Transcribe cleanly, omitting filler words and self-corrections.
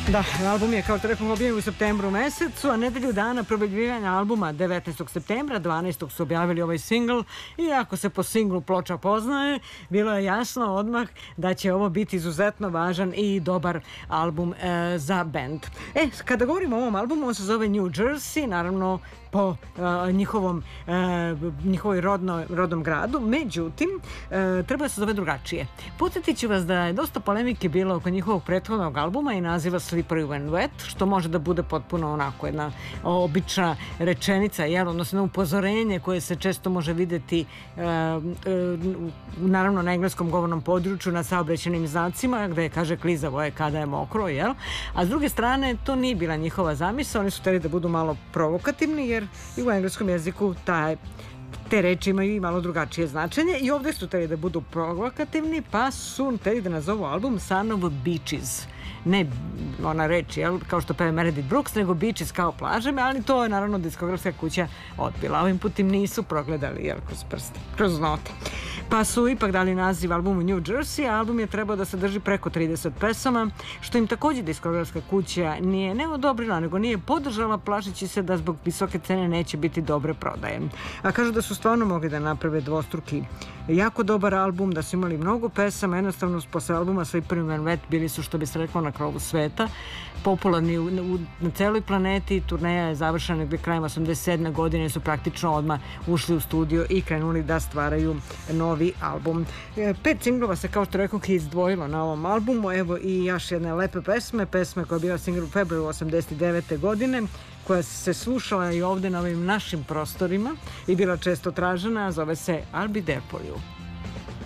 Da, album je, kao što rekao, objavljen u septembru mesecu, a nedelju dana probavljivanja albuma 19. septembra, 12. su objavili ovaj singl i ako se po singlu ploča poznaje, bilo je jasno odmah da će ovo biti izuzetno važan i dobar album za band. Kada govorimo o ovom albumu, on se zove New Jersey, naravno po njihovoj rodnom gradu, međutim, treba da se zove drugačije. Podsjetit ću vas da je dosta polemike bilo oko njihovog prethodnog albuma i naziva Slippery When Wet, što može da bude potpuno onako jedna obična rečenica, odnosno upozorenje koje se često može videti naravno na engleskom govornom području na saobraćajnim znacima gde kaže klizavo je kada je mokro, a s druge strane to nije bila njihova zamisao, oni su hteli da budu malo provokativni jer i u engleskom jeziku te reči imaju i malo drugačije značenje i ovde su hteli da budu provokativni pa su hteli da nazovu album Son of Beaches. Ne ona reč, kao što peve Meredith Brooks, nego Beaches kao plaže, ali to je naravno diskografska kuća odbila. Ovim putim nisu progledali kroz prste, kroz note. Pa su ipak dali naziv albumu New Jersey, a album je trebao da sadrži preko 30 pesama, što im takođe diskografska kuća nije ne odobrila, nego nije podržala, plašeći se da zbog visoke cene neće biti dobre prodaje. A kažu da su stvarno mogli da naprave dvostruki jako dobar album, da su imali mnogo pesama, jednostavno posle albuma Slippery When Wet bili su, što bi se reklo, na krovu sveta, popularni na celoj planeti. Turneja je završena negde krajem 87. godine, su praktično odmah ušli u studio i krenuli da stvaraju novi album. 5 singlova se, kao što rekao, izdvojilo na ovom albumu, evo i još jedne lepe pesme koja je bila singl u februaru 89. godine, koja se slušala i ovde na ovim našim prostorima i bila često tražena, zove se I'll Be There For You.